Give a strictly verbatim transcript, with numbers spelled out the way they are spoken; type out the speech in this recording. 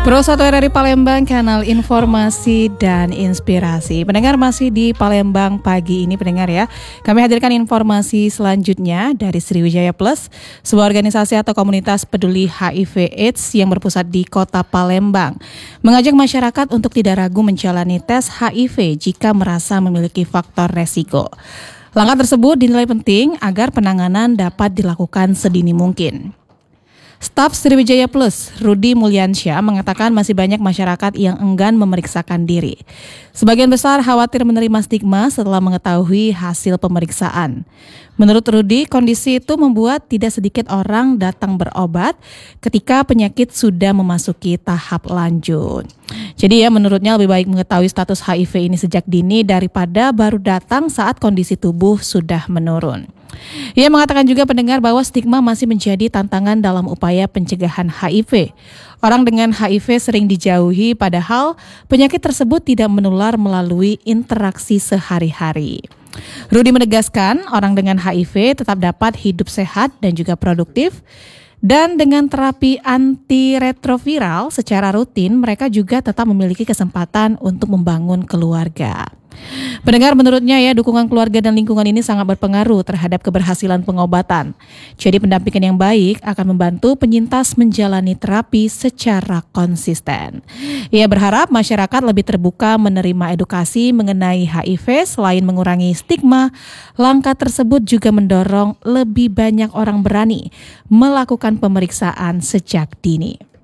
Pro satu R R I Palembang, kanal informasi dan inspirasi. Pendengar, masih di Palembang pagi ini pendengar ya. Kami hadirkan informasi selanjutnya dari Sriwijaya Plus, sebuah organisasi atau komunitas peduli H I V AIDS yang berpusat di Kota Palembang, mengajak masyarakat untuk tidak ragu menjalani tes H I V jika merasa memiliki faktor resiko. Langkah tersebut dinilai penting agar penanganan dapat dilakukan sedini mungkin. Staf Sriwijaya Plus, Rudi Mulyansyah, mengatakan masih banyak masyarakat yang enggan memeriksakan diri. Sebagian besar khawatir menerima stigma setelah mengetahui hasil pemeriksaan. Menurut Rudi, kondisi itu membuat tidak sedikit orang datang berobat ketika penyakit sudah memasuki tahap lanjut. Jadi ya, menurutnya lebih baik mengetahui status H I V ini sejak dini daripada baru datang saat kondisi tubuh sudah menurun. Ia mengatakan juga pendengar bahwa stigma masih menjadi tantangan dalam upaya pencegahan H I V. Orang dengan H I V sering dijauhi padahal penyakit tersebut tidak menular melalui interaksi sehari-hari. Rudi menegaskan orang dengan H I V tetap dapat hidup sehat dan juga produktif. Dan dengan terapi antiretroviral secara rutin, mereka juga tetap memiliki kesempatan untuk membangun keluarga. Pendengar, menurutnya ya, dukungan keluarga dan lingkungan ini sangat berpengaruh terhadap keberhasilan pengobatan. Jadi pendampingan yang baik akan membantu penyintas menjalani terapi secara konsisten. Ia berharap masyarakat lebih terbuka menerima edukasi mengenai H I V. Selain mengurangi stigma, langkah tersebut juga mendorong lebih banyak orang berani melakukan pemeriksaan sejak dini.